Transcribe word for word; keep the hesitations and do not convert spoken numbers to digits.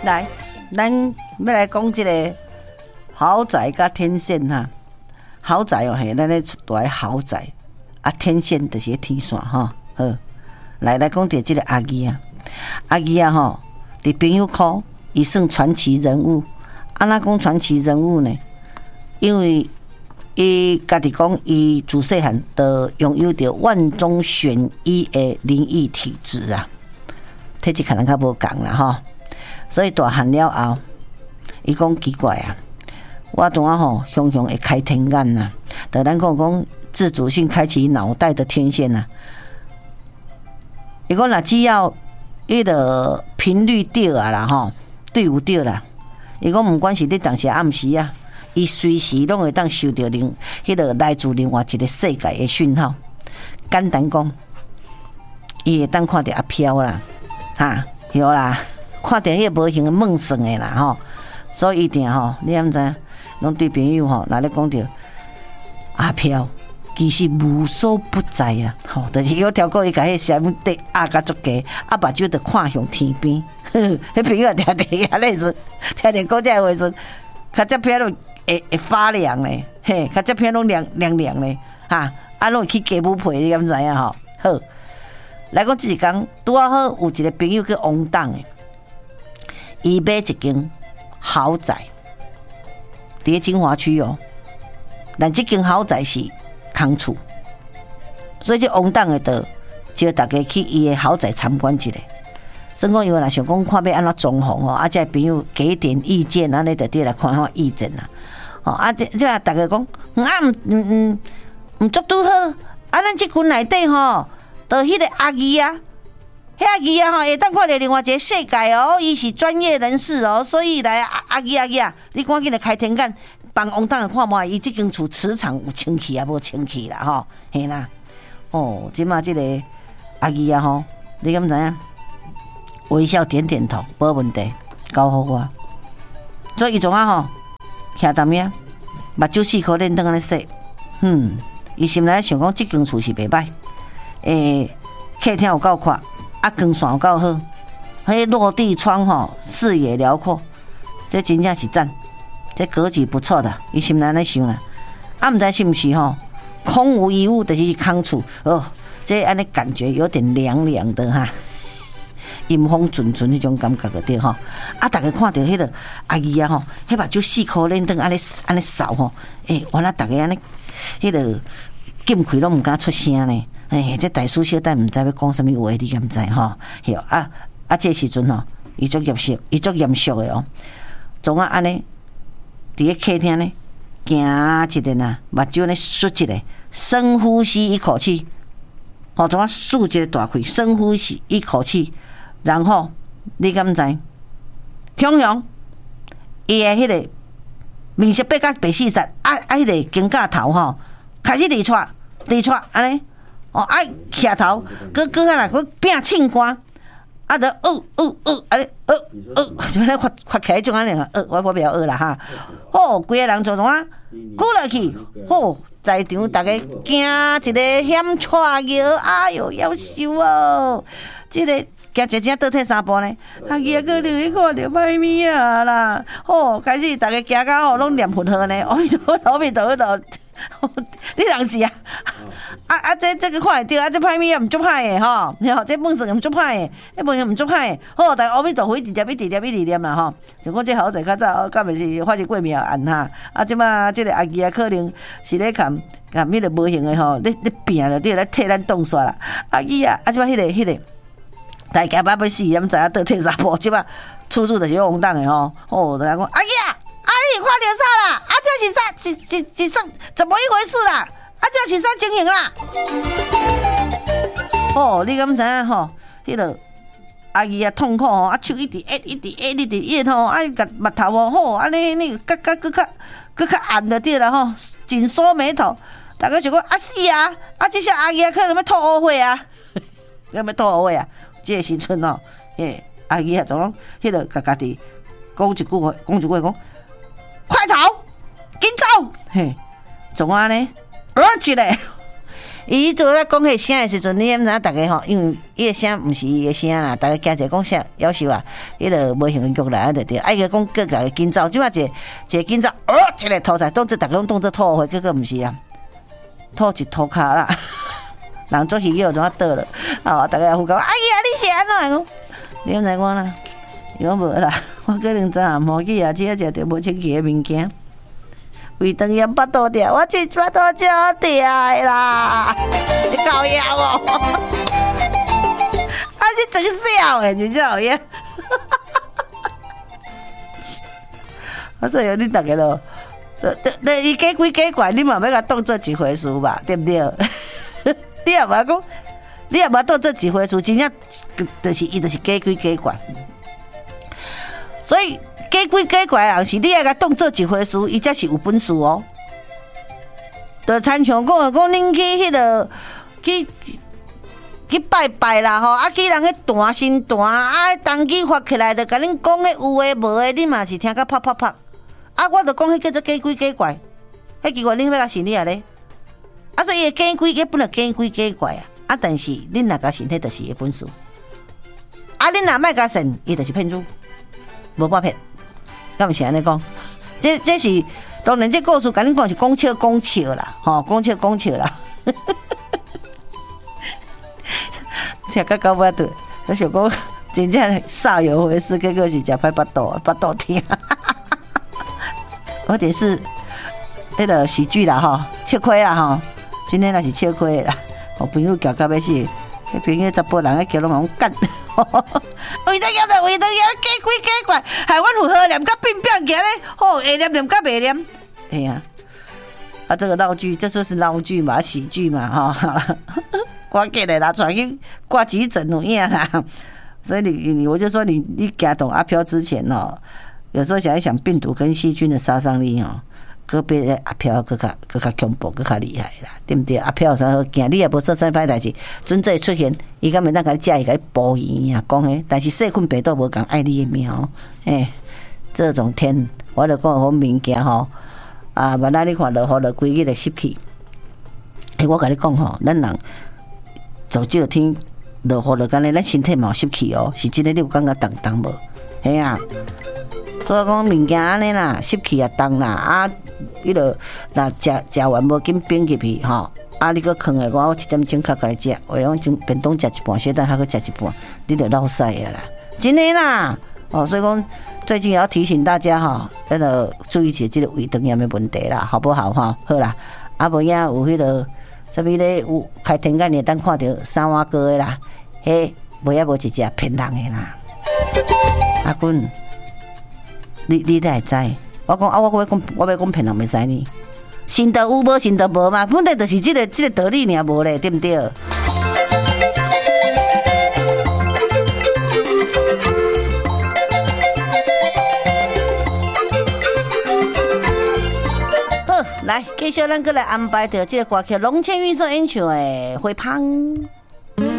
来，咱要来讲这个豪宅甲天线哈。豪宅哦，嘿，咱咧出大豪宅啊，天线就是天线哈。好，来来讲到这个阿姨啊，阿姨啊吼，伫朋友库，伊算传奇人物。安怎讲传奇人物呢？因为伊家己讲，伊自细汉就拥有着万中选一的灵异体质啊，体质可能较无共啦吼。所以大汉了后，伊讲奇怪啊，我怎啊吼，常常会开天眼呐，就咱讲讲自主性开启脑袋的天线呐。伊讲若只要伊的频率对啊啦吼，对有对啦。伊讲毋管是你当时暗时啊，伊随时拢会当收到另迄个来自另外一个世界的讯号。简单讲，伊会当看到阿飘啦，哈，有啦，看到迄个无形的梦算的啦吼。所以一定吼，你敢知？拢对朋友吼，若咧讲到阿飘，其实无所不在啊。吼，就是有条过伊甲迄什么地压甲足低，啊，目睭就看向天边。迄朋友听听遐咧时，听听讲这话时，较只片拢会会发亮咧，嘿，较只片拢亮亮亮咧，哈，啊，拢会去加舞皮，你敢知影吼？好，来讲即一工，拄啊好有一个朋友叫王董诶，伊买一间豪宅，伫金华区哦，但即间豪宅是空厝，所以这王董诶，就招大家去伊诶豪宅参观一下。算讲有若想讲看要安怎装潢吼，啊，这朋友给点意见，安尼就对来看看意见啦。哦，啊，这这大家讲，啊，唔唔唔唔足拄好，啊，咱即群内底吼，就迄个阿姨啊，迄阿姨啊吼，会当看到另外一个世界哦，伊是专业人士哦，所以来阿阿姨阿姨啊，你赶紧来开天眼，帮王董看卖伊即间厝磁场有清气啊，无清气啦吼，嘿啦，哦，即马即个阿姨啊吼，你敢知影？微笑点点头，无问题，交互我。所以伊种啊吼，徛淡仔，目睭四颗连灯安尼洗，嗯，伊心内想讲，即间厝是袂歹，诶，客厅有够宽，啊，光线有够好，迄落地窗吼，视野辽阔，这真正是赞，这格局不错的。伊心内安尼想啦，啊，毋知是毋是吼，空无一物，就是空厝哦，这安尼感觉有点凉凉的哈。阴风阵阵迄种感觉个对吼，啊！大家看到迄个阿姨啊吼，迄目睭四颗连灯安尼安尼扫吼，诶、欸，原来大家安尼迄个禁开拢毋敢出声呢。诶、欸，这大叔小弟毋知要讲什么话，你敢知吼？嘿啊啊！这时阵吼，伊足严肃，伊足严肃的哦。总啊安尼，伫咧客厅呢，行一阵啊，目睭呢缩一个，深呼吸一口气，吼，总啊竖一个大气，深呼吸一口气。然后你敢知？雄雄，伊的迄个面色变甲白四煞，啊啊，迄个肩胛头吼，开始离出离出安尼，哦啊下头，搁搁下来，搁变庆光，啊得呃呃呃安尼呃呃，就安尼发发起种安尼啊，呃我我不要呃啦哈，好，规个人就怎啊，鼓落去，好，在场大家惊一个险错摇，哎哟夭寿哦，这个。行一只倒退三步呢，阿姨啊，可能你看到歹物啊啦，吼、哦，开始大家行到吼拢念佛号呢，阿弥陀佛，阿弥陀佛，你人是啊？啊啊，这这个看会到，啊这歹物也毋足歹的吼，吼，这梦算毋足歹的，这梦毋足歹的，好，但阿弥陀佛一直念，一直念，一直念啦吼。像讲这豪宅较早，敢袂是发生过命案哈？啊，即马这个阿姨啊，可能是咧看看迄个无形的吼，咧咧拼了，咧咧替咱冻煞啦。阿姨啊，啊即马迄个迄个。大家把要死，咱知影倒退三步，即摆处处就是王董的吼。哦，大家讲，阿姨啊，啊你看到啥啦？啊这是啥？是是是啥？怎么一回事啦？啊这是啥情形啦？哦，你敢知影吼？迄个阿姨啊痛苦吼，啊手一直压，一直压，一直压吼，啊甲目头哦吼，安尼那个较较较较较暗就对啦吼，紧锁眉头。大家想讲啊是啊，啊这些阿姨啊可能要吐污血啊，要要吐污血啊。这个时阵哦，嘿，阿姨啊，就讲迄个家家己讲一句话，讲一句话讲，快逃，紧走，嘿，总安尼，而一个， 伊做咧讲迄声的时阵，你毋知影大家吼，因为伊的声毋是伊的声啦，大家惊者讲啥夭寿啊，伊就无想约来啊，就对。啊，伊个讲各个紧走，即摆一一个紧走，哦，一个吐出来，当做大家拢当做吐血，结果毋是啊，吐一吐骹啦，人做鱼友怎啊倒了？哦，大家也呼讲，哎呀，你是安怎讲？你毋知我啦，伊讲无啦，我可能昨暗摸去啊，食食着无清气的物件。胃肠炎巴肚痛，我真巴肚超痛的啦！你搞妖哦！啊，你真笑诶，真讨厌！我说有你大家咯，那伊假鬼假怪，你嘛要甲当做一回事吧，对不对？你也无讲，你也无当做一回事，真正就是伊就是假鬼假怪，所以。假鬼假怪人是你爱甲当做一回事，伊才是有本事哦。就参像讲啊，讲恁去迄个去去拜拜啦吼，啊去人去弹神弹，啊当机发起来就甲恁讲迄有诶无诶，你嘛是听甲啪啪啪。啊，我就讲迄叫做假鬼假怪，迄奇怪恁要甲信你啊咧？啊，所以假鬼假本来假鬼假怪啊，啊但是恁若甲信，迄就是伊本事。啊，恁若莫甲信，伊就是骗子，无半骗。敢毋是安尼讲？这这是当然，这故事甲恁讲是讲笑讲笑啦，吼，讲笑讲笑啦。听到到尾对，我想讲真正煞有回事，结果是食歹巴肚，巴肚痛。我点是迄个喜剧啦，吼，吃亏啦，吼，今天那是吃亏啦。我朋友叫到要死，迄朋友查甫人迄叫拢讲干。为得要的，为得要假鬼假怪，害阮有好念甲变变起来，好会念念甲袂念。哎呀，啊，这个闹剧，这就是闹剧嘛，喜剧嘛，哈。赶紧的啦，转去挂急诊有影啦。所以你你，我就说你你行动阿飘之前哦，有时候想一想病毒跟细菌的杀伤力哦。个别阿飘更较更较恐怖，更较厉害啦，对不对？阿飘有啥好惊？你也无做啥歹代志，准这出现，伊敢袂当甲你食，伊甲你保伊呀，讲诶。但是细菌病毒无讲爱你的命哦，诶，这种天，我就讲好物件吼，啊，万一你看落雨落规日就湿气，诶，我甲你讲吼，咱人就这个天落雨落干咧，咱身体嘛有湿气哦，是真诶，你有感觉重重无？嘿啊。所以讲物件安尼啦，湿气也重啦，啊，伊落若食食完无紧冰入去吼，啊，你搁放下我，我一点钟较甲你食，话讲从便当食一半，小等还搁食一半，你就落屎啊啦，真诶啦，哦，所以讲最近也要提醒大家哈，那个注意起这个胃肠炎的问题啦，好不好哈？好啦，啊无影有迄个什么咧，有开天眼的，当看到三碗糕的啦，嘿，无也无一只骗人的啦，阿君。你你才会知，我讲啊，我要讲，我要讲骗人袂使呢。信得有无，信得无嘛，本来就是这个这个道理尔无咧，对不对？好，来，继续咱过来安排着这个歌曲，龙千玉所演唱的《回胖》。